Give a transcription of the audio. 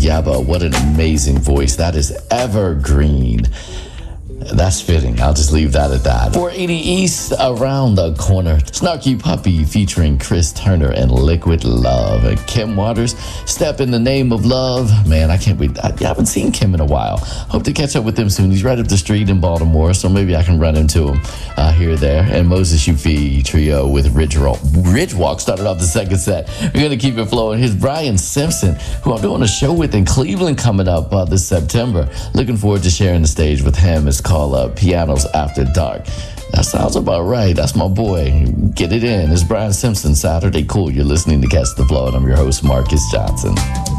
Yaba. What an amazing voice. That is evergreen. That's fitting. I'll just leave that at that. 480 East, Around the Corner. Snarky Puppy featuring Chris Turner and Liquid Love. And Kim Waters, Step in the Name of Love. Man, I can't wait. I haven't seen Kim in a while. Hope to catch up with him soon. He's right up the street in Baltimore, so maybe I can run into him here or there. And Moses Yufi Trio with Ridgewalk started off the second set. We're going to keep it flowing. Here's Brian Simpson, who I'm doing a show with in Cleveland coming up this September. Looking forward to sharing the stage with him. It's called Pianos After Dark. That sounds about right. That's my boy. Get it in. It's Brian Simpson, Saturday Cool. You're listening to Catch the Flow, and I'm your host, Marcus Johnson.